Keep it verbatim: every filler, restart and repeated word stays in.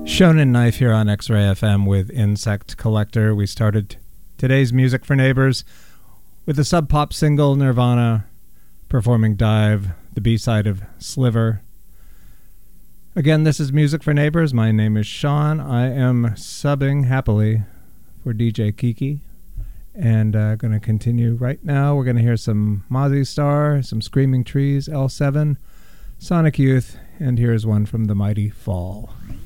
Shonen Knife here on X-Ray F M with Insect Collector. We started today's Music for Neighbors with the Sub Pop single Nirvana performing Dive, the B-side of Sliver. Again, this is Music for Neighbors. My name is Sean. I am subbing happily for D J Kiki. And uh, going to continue right now. We're going to hear some Mozzie Star, some Screaming Trees, L seven, Sonic Youth, and here's one from The Mighty Fall.